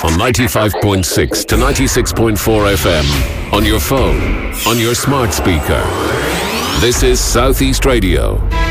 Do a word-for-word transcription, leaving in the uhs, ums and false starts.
on ninety-five point six to ninety-six point four F M, on your phone, on your smart speaker. This is Southeast Radio.